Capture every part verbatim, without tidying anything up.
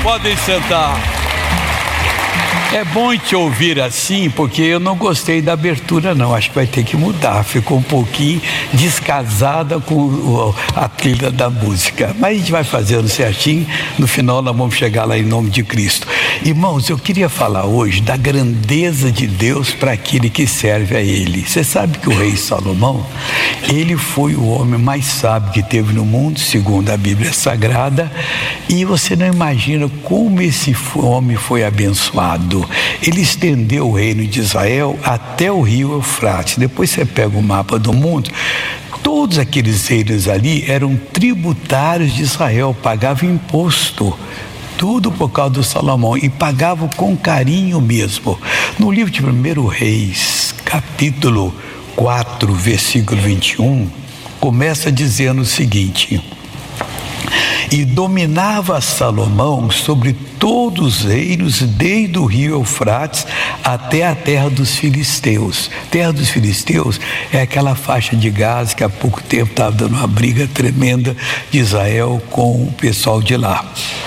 Podem sentar. É bom te ouvir assim, porque eu não gostei da abertura não, acho que vai ter que mudar, ficou um pouquinho descasada com o, a trilha da música, mas a gente vai fazendo certinho, no final nós vamos chegar lá em nome de Cristo. Irmãos, eu queria falar hoje da grandeza de Deus para aquele que serve a Ele. Você sabe que o rei Salomão, ele foi o homem mais sábio que teve no mundo, segundo a Bíblia Sagrada, e você não imagina como esse homem foi abençoado. Ele estendeu o reino de Israel até o rio Eufrates. Depois você pega o mapa do mundo, todos aqueles reinos ali eram tributários de Israel, pagavam imposto, tudo por causa do Salomão, e pagavam com carinho mesmo. No livro de primeiro Reis, capítulo quatro, versículo vinte e um, começa dizendo o seguinte: e dominava Salomão sobre todos os reinos, desde o rio Eufrates até a terra dos filisteus. Terra dos filisteus é aquela faixa de Gaza que há pouco tempo estava dando uma briga tremenda de Israel com o pessoal de lá.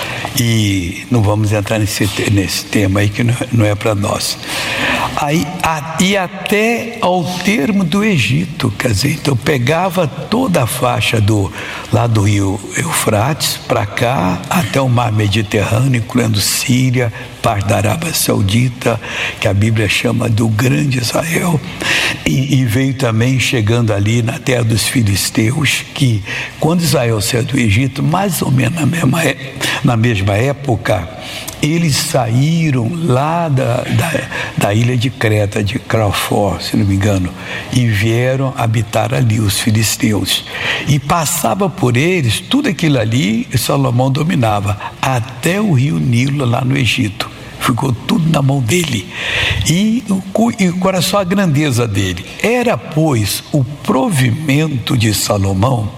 E não vamos entrar nesse, nesse tema aí que não, não é para nós. Aí, a, e até ao termo do Egito, quer dizer, então pegava toda a faixa do, lá do rio Eufrates para cá, até o mar Mediterrâneo, incluindo Síria, parte da Arábia Saudita, que a Bíblia chama do Grande Israel, e, e veio também chegando ali na terra dos filisteus, que quando Israel saiu do Egito, mais ou menos na mesma, na mesma época, eles saíram lá da, da, da ilha de Creta, de Crafor, se não me engano, e vieram habitar ali os filisteus. E passava por eles, tudo aquilo ali, Salomão dominava, até o rio Nilo lá no Egito. Ficou tudo na mão dele. E, e olha só a grandeza dele. Era, pois, o provimento de Salomão